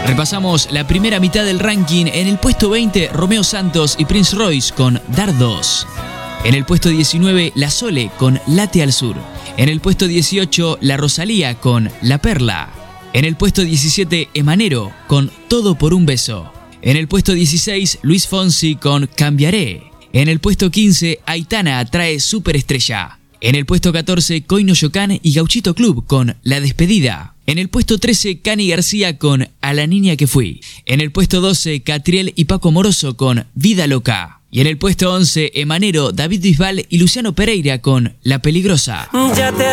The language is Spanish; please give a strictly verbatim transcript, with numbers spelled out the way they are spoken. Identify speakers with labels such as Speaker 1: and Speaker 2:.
Speaker 1: Repasamos la primera mitad del ranking. En el puesto veinte, Romeo Santos y Prince Royce con Dar dos. En el puesto diecinueve, La Sole con Late al Sur. En el puesto dieciocho, La Rosalía con La Perla. En el puesto diecisiete, Emanero con Todo por un beso. En el puesto dieciséis, Luis Fonsi con Cambiaré. En el puesto quince, Aitana trae Superestrella. En el puesto catorce, Coino Yocán y Gauchito Club con La Despedida. En el puesto trece, Cani García con A la niña que fui. En el puesto doce, Catriel y Paco Moroso con Vida Loca. Y en el puesto once, Emanero, David Bisbal y Luciano Pereira con La Peligrosa.
Speaker 2: Ya te